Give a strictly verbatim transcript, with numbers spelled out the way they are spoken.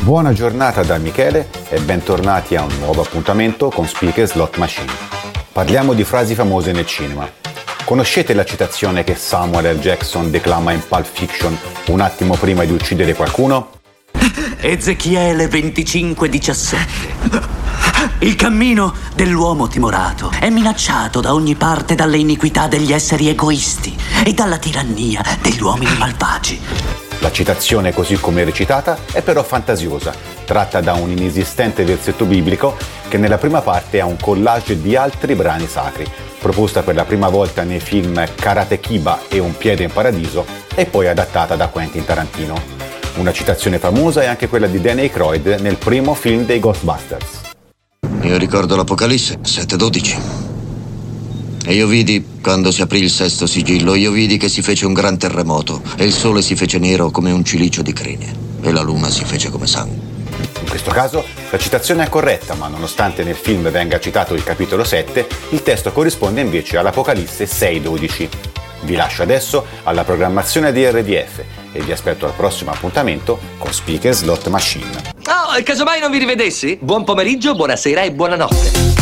Buona giornata da Michele e bentornati a un nuovo appuntamento con Speak and Slot Machine. Parliamo di frasi famose nel cinema. Conoscete la citazione che Samuel L. Jackson declama in Pulp Fiction un attimo prima di uccidere qualcuno? Ezechiele venticinque diciassette. Il cammino dell'uomo timorato è minacciato da ogni parte dalle iniquità degli esseri egoisti e dalla tirannia degli uomini malvagi. La citazione, così come recitata, è però fantasiosa, tratta da un inesistente versetto biblico che nella prima parte ha un collage di altri brani sacri, proposta per la prima volta nei film Karate Kiba e Un piede in paradiso e poi adattata da Quentin Tarantino. Una citazione famosa è anche quella di Danny Aykroyd nel primo film dei Ghostbusters. Io ricordo l'Apocalisse sette dodici. E io vidi, quando si aprì il sesto sigillo, io vidi che si fece un gran terremoto e il sole si fece nero come un cilicio di crine e la luna si fece come sangue. In questo caso la citazione è corretta, ma nonostante nel film venga citato il capitolo sette, il testo corrisponde invece all'Apocalisse sei dodici. Vi lascio adesso alla programmazione di R D F e vi aspetto al prossimo appuntamento con Speak and Slot Machine. Oh, casomai non vi rivedessi? Buon pomeriggio, buonasera e buonanotte.